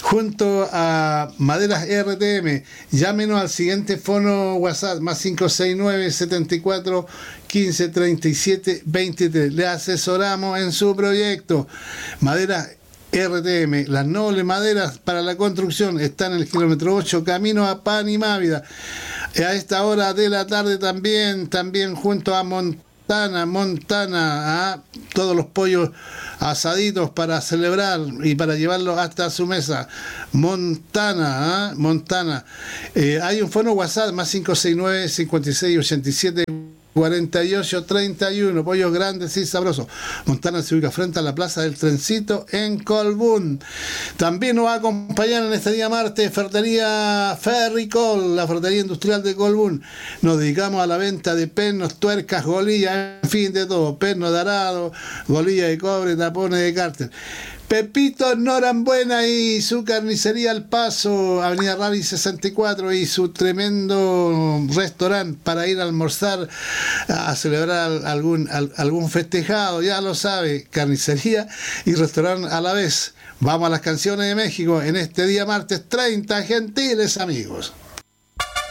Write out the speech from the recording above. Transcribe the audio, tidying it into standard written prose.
junto a Maderas RTM. Llámenos al siguiente fono WhatsApp, más 569 74 15 37 23. Le asesoramos en su proyecto. Maderas RTM, las nobles maderas para la construcción están en el kilómetro 8, camino a Pan y Mávida. A esta hora de la tarde también junto a Montana, todos los pollos asaditos para celebrar y para llevarlos hasta su mesa. Montana. Hay un fono WhatsApp, más 569 56 87 48 31, pollos grandes y sabrosos. Montana se ubica frente a la Plaza del Trencito en Colbún. También nos va a acompañar en este día martes Ferretería Ferricol, la ferretería industrial de Colbún. Nos dedicamos a la venta de pernos, tuercas, golillas, en fin, de todo. Perno de arado, golilla de cobre, tapones de cárter. Pepito Norambuena y su carnicería Al Paso, Avenida Rally 64, y su tremendo restaurante para ir a almorzar, a celebrar algún festejado, ya lo sabe, carnicería y restaurante a la vez. Vamos a las canciones de México en este día martes 30, gentiles amigos.